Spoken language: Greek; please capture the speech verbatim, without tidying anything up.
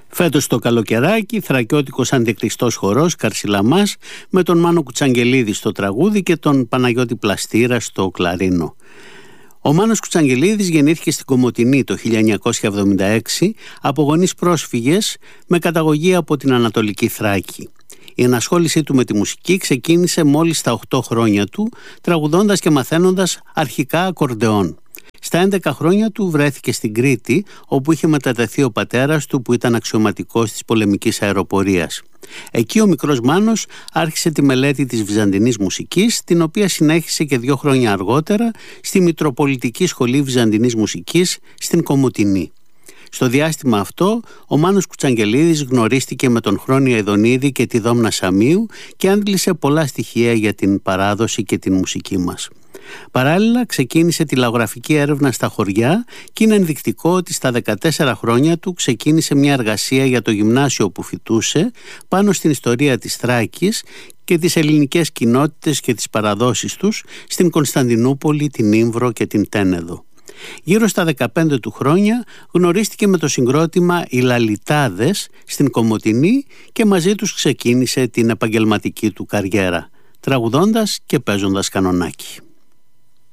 Φέτος το καλοκαιράκι, θρακιώτικος αντικλειστός χορός Καρσιλαμάς με τον Μάνο Κουτσαγγελίδη στο τραγούδι και τον Παναγιώτη Πλαστήρα στο κλαρίνο. Ο Μάνος Κουτσαγγελίδης γεννήθηκε στην Κομοτηνή το χίλια εννιακόσια εβδομήντα έξι από γονείς πρόσφυγες με καταγωγή από την Ανατολική Θράκη. Η ενασχόλησή του με τη μουσική ξεκίνησε μόλις στα οκτώ χρόνια του, τραγουδώντας και μαθαίνοντας αρχικά ακορντεόν. Στα έντεκα χρόνια του βρέθηκε στην Κρήτη, όπου είχε μετατεθεί ο πατέρας του που ήταν αξιωματικός της πολεμικής αεροπορίας. Εκεί ο μικρός Μάνος άρχισε τη μελέτη της βυζαντινής μουσικής, την οποία συνέχισε και δύο χρόνια αργότερα στη Μητροπολιτική Σχολή Βυζαντινής Μουσικής στην Κομοτηνή. Στο διάστημα αυτό, ο Μάνος Κουτσαγγελίδης γνωρίστηκε με τον Χρόνια Ιδονίδη και τη Δόμνα Σαμίου και άντλησε πολλά στοιχεία για την παράδοση και την μουσική μας. Παράλληλα ξεκίνησε τηλεογραφική έρευνα στα χωριά και είναι ενδεικτικό ότι στα δεκατέσσερα χρόνια του ξεκίνησε μια εργασία για το γυμνάσιο που φοιτούσε πάνω στην ιστορία της Θράκης και τις ελληνικές κοινότητες και τις παραδόσεις τους στην Κωνσταντινούπολη, την Ήμβρο και την Τένεδο. Γύρω στα δεκαπέντε του χρόνια γνωρίστηκε με το συγκρότημα «Οι Λαλιτάδες» στην Κομοτηνή και μαζί τους ξεκίνησε την επαγγελματική του καριέρα, τραγουδώντας και παίζοντας κανονάκι.